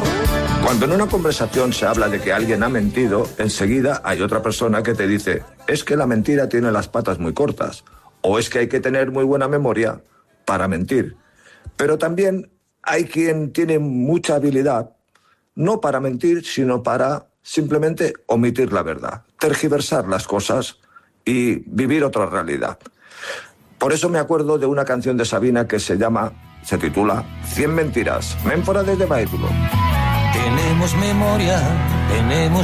Cuando en una conversación se habla de que alguien ha mentido, enseguida hay otra persona que te dice: es que la mentira tiene las patas muy cortas, o es que hay que tener muy buena memoria para mentir. Pero también hay quien tiene mucha habilidad, no para mentir, sino para simplemente omitir la verdad, tergiversar las cosas y vivir otra realidad. Por eso me acuerdo de una canción de Sabina que se titula 100 mentiras. Ménfora desde Baétulo. Tenemos memoria, tenemos